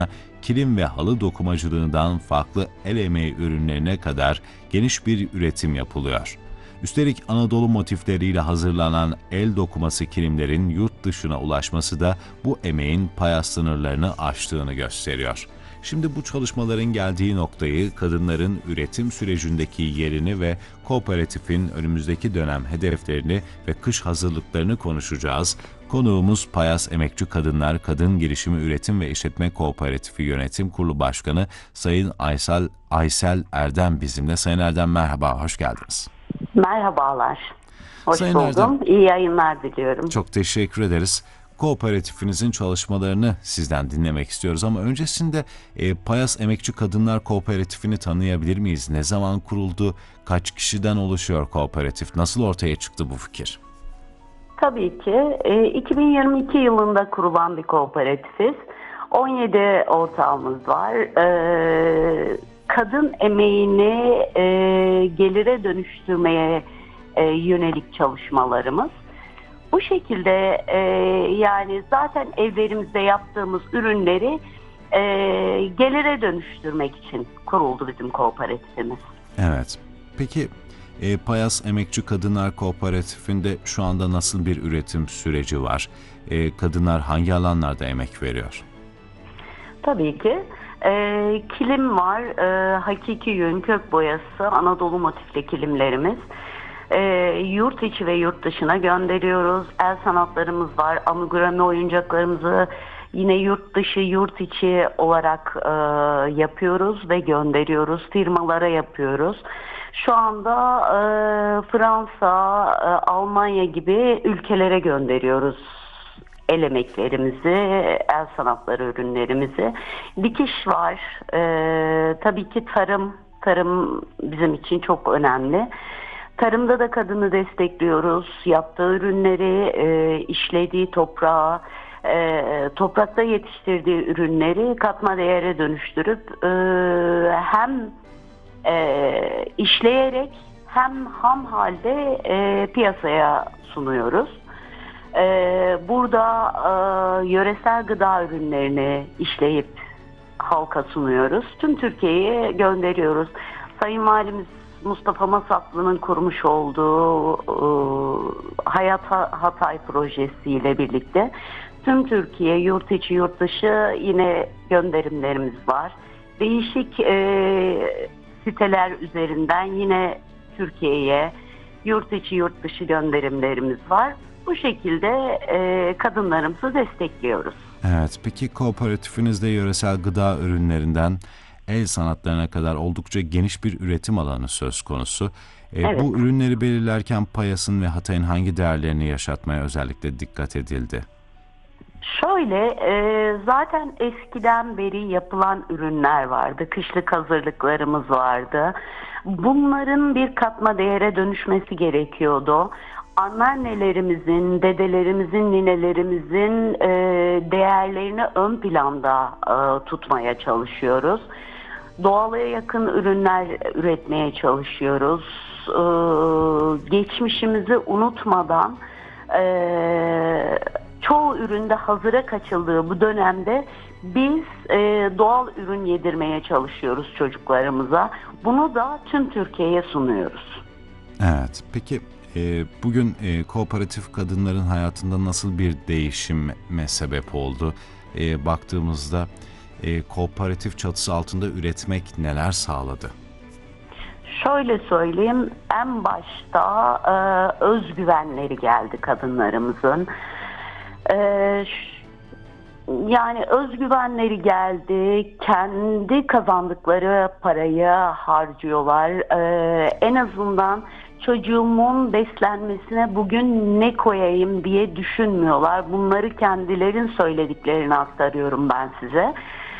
kilim ve halı dokumacılığından farklı el emeği ürünlerine kadar geniş bir üretim yapılıyor. Üstelik Anadolu motifleriyle hazırlanan el dokuması kilimlerin yurt dışına ulaşması da bu emeğin paya sınırlarını aştığını gösteriyor. Şimdi bu çalışmaların geldiği noktayı, kadınların üretim sürecindeki yerini ve kooperatifin önümüzdeki dönem hedeflerini ve kış hazırlıklarını konuşacağız. Konuğumuz Payas Emekçi Kadınlar Kadın Girişimi Üretim ve İşletme Kooperatifi Yönetim Kurulu Başkanı Sayın Aysel Erdem bizimle. Sayın Erdem merhaba, hoş geldiniz. Merhabalar. Hoş Sayın buldum. Erdem, İyi yayınlar diliyorum. çok teşekkür ederiz. Kooperatifinizin çalışmalarını sizden dinlemek istiyoruz ama öncesinde Payas Emekçi Kadınlar Kooperatifini tanıyabilir miyiz? Ne zaman kuruldu? Kaç kişiden oluşuyor kooperatif? Nasıl ortaya çıktı bu fikir? Tabii ki 2022 yılında kurulan bir kooperatifiz. 17 ortağımız var. Kadın emeğini gelire dönüştürmeye yönelik çalışmalarımız. Bu şekilde yani zaten evlerimizde yaptığımız ürünleri gelire dönüştürmek için kuruldu bizim kooperatifimiz. Evet. Peki Payas Emekçi Kadınlar Kooperatifinde şu anda nasıl bir üretim süreci var? Kadınlar hangi alanlarda emek veriyor? Tabii ki. Kilim var, hakiki yün, kök boyası, Anadolu motifli kilimlerimiz. Yurt içi ve yurt dışına gönderiyoruz. El sanatlarımız var. Amigurumi oyuncaklarımızı yine yurt dışı, yurt içi olarak yapıyoruz ve gönderiyoruz. Firmalara yapıyoruz. Şu anda Fransa, Almanya gibi ülkelere gönderiyoruz el emeklerimizi, el sanatları ürünlerimizi. Dikiş var. Tabii ki tarım bizim için çok önemli. Tarımda da kadını destekliyoruz. Yaptığı ürünleri, işlediği toprağa, toprakta yetiştirdiği ürünleri katma değere dönüştürüp hem işleyerek hem ham halde piyasaya sunuyoruz. Burada yöresel gıda ürünlerini işleyip halka sunuyoruz. Tüm Türkiye'ye gönderiyoruz. Sayın Valimiz Mustafa Masatlı'nın kurmuş olduğu Hayat Hatay projesiyle birlikte tüm Türkiye, yurt içi, yurt dışı yine gönderimlerimiz var. Değişik siteler üzerinden yine Türkiye'ye, yurt içi, yurt dışı gönderimlerimiz var. Bu şekilde kadınlarımızı destekliyoruz. Evet, peki kooperatifinizde yöresel gıda ürünlerinden el sanatlarına kadar oldukça geniş bir üretim alanı söz konusu. Evet. Bu ürünleri belirlerken Payas'ın ve Hatay'ın hangi değerlerini yaşatmaya özellikle dikkat edildi? Şöyle, zaten eskiden beri yapılan ürünler vardı. Kışlık hazırlıklarımız vardı. Bunların bir katma değere dönüşmesi gerekiyordu. Anneannelerimizin, dedelerimizin, ninelerimizin değerlerini ön planda tutmaya çalışıyoruz. Doğala yakın ürünler üretmeye çalışıyoruz. Geçmişimizi unutmadan çoğu üründe hazıra kaçıldığı bu dönemde biz doğal ürün yedirmeye çalışıyoruz çocuklarımıza. Bunu da tüm Türkiye'ye sunuyoruz. Evet, peki bugün kooperatif kadınların hayatında nasıl bir değişime sebep oldu? Baktığımızda kooperatif çatısı altında üretmek neler sağladı? Şöyle söyleyeyim, en başta özgüvenleri geldi kadınlarımızın. Yani özgüvenleri geldi, kendi kazandıkları parayı harcıyorlar. En azından çocuğumun beslenmesine bugün ne koyayım diye düşünmüyorlar. Bunları kendilerinin söylediklerini aktarıyorum ben size.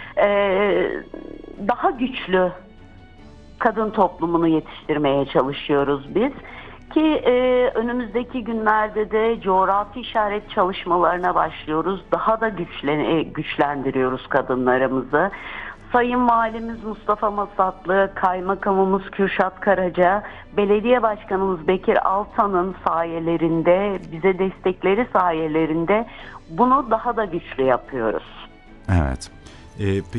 Daha güçlü kadın toplumunu yetiştirmeye çalışıyoruz biz. Ki önümüzdeki günlerde de coğrafi işaret çalışmalarına başlıyoruz. Daha da güçlendiriyoruz kadınlarımızı. Sayın Valimiz Mustafa Masatlı, Kaymakamımız Kürşat Karaca, Belediye Başkanımız Bekir Altan'ın sayelerinde, bize destekleri sayelerinde bunu daha da güçlü yapıyoruz. Evet. Peki